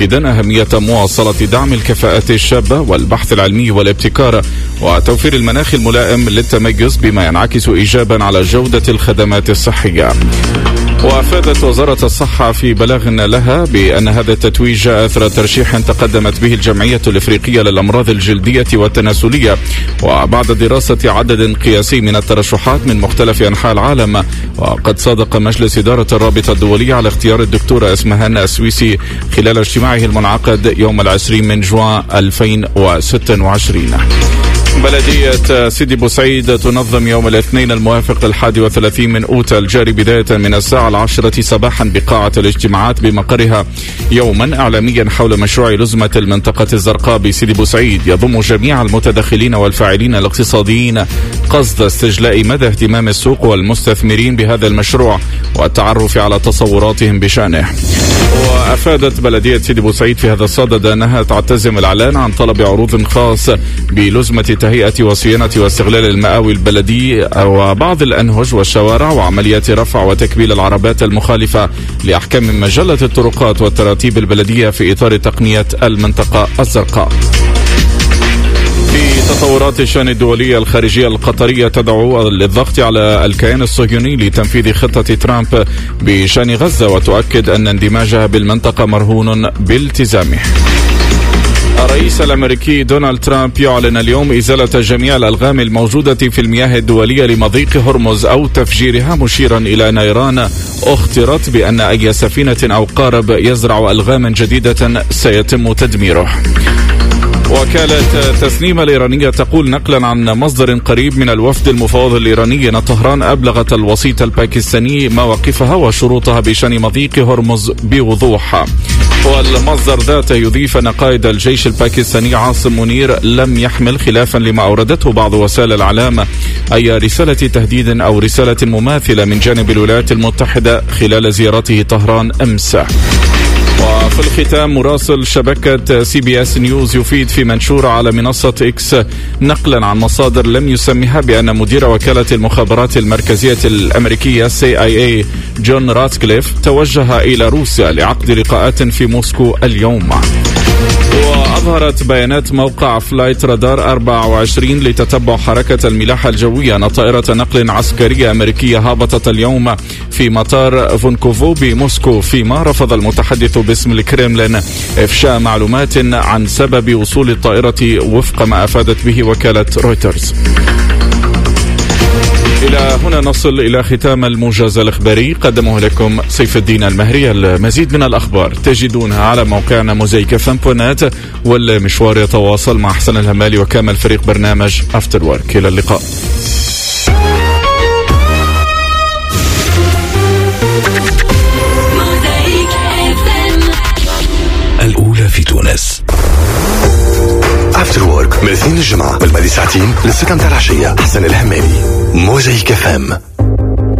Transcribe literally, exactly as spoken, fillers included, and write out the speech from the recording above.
مؤكدا أهمية مواصلة دعم الكفاءات الشابة والبحث العلمي والابتكار وتوفير المناخ الملائم للتميز بما ينعكس إيجابا على جودة الخدمات الصحية. وأفادت وزارة الصحة في بلاغ لها بأن هذا التتويج جاء أثر ترشيح تقدمت به الجمعية الإفريقية للأمراض الجلدية والتناسلية وبعد دراسة عدد قياسي من الترشحات من مختلف أنحاء العالم. وقد صادق مجلس إدارة الرابطة الدولية على اختيار الدكتورة اسمهان السويسي خلال اجتماعه المنعقد يوم العشرين من جوان ألفين وستة وعشرين. بلدية سيدي بوسعيد تنظم يوم الاثنين الموافق الحادي والثلاثين من أوت الجاري بداية من الساعة العاشرة صباحا بقاعة الاجتماعات بمقرها يوما إعلاميا حول مشروع لزمة المنطقة الزرقاء بسيدي بوسعيد يضم جميع المتدخلين والفاعلين الاقتصاديين قصد استجلاء مدى اهتمام السوق والمستثمرين بهذا المشروع والتعرف على تصوراتهم بشأنه. وأفادت بلدية سيدي بوسعيد في هذا الصدد أنها تعتزم الإعلان عن طلب عروض خاص بلزمة تهيئة وصيانة واستغلال المآوي البلدي وبعض الأنهج والشوارع وعمليات رفع وتكبيل العربات المخالفة لأحكام مجلة الطرقات والتراتيب البلدية في إطار تقنية المنطقة الزرقاء. في تطورات الشأن الدولية الخارجية القطرية تدعو للضغط على الكيان الصهيوني لتنفيذ خطة ترامب بشأن غزة وتؤكد أن اندماجها بالمنطقة مرهون بالتزامه. الرئيس الأمريكي دونالد ترامب يعلن اليوم إزالة جميع الألغام الموجودة في المياه الدولية لمضيق هرمز أو تفجيرها مشيرا إلى أن إيران أخطرت بأن أي سفينة أو قارب يزرع ألغاما جديدة سيتم تدميره. وكالة تسنيم الإيرانية تقول نقلا عن مصدر قريب من الوفد المفوض الإيراني أن طهران أبلغت الوسيط الباكستاني مواقفها وشروطها بشأن مضيق هرمز بوضوح. والمصدر ذاته يضيف أن قائد الجيش الباكستاني عاصم منير لم يحمل خلافا لما أوردته بعض وسائل الإعلام أي رسالة تهديد أو رسالة مماثلة من جانب الولايات المتحدة خلال زيارته طهران أمس. وفي الختام مراسل شبكة سي بي اس نيوز يفيد في منشور على منصة إكس نقلا عن مصادر لم يسمها بأن مدير وكالة المخابرات المركزية الأمريكية سي آي إيه جون راتكليف توجه إلى روسيا لعقد لقاءات في موسكو اليوم. وأظهرت بيانات موقع فلايت رادار أربعة وعشرين لتتبع حركة الملاحة الجوية أن طائرة نقل عسكرية أمريكية هبطت اليوم في مطار فونكوفو بموسكو فيما رفض المتحدث باسم الكريملين إفشاء معلومات عن سبب وصول الطائرة وفق ما أفادت به وكالة رويترز. إلى هنا نصل إلى ختام الموجز الإخباري قدمه لكم سيف الدين المهري. المزيد من الأخبار تجدونها على موقعنا موزايك إف إم دوت نت والمشوار يتواصل مع حسن الهمالي وكامل فريق برنامج أفتر وورك. إلى اللقاء. الأولى في تونس أفتر وورك من الاثنين الجمعة والباقي ساعتين للسكن تاع العشية. حسن الهمالي موزايك إف إم.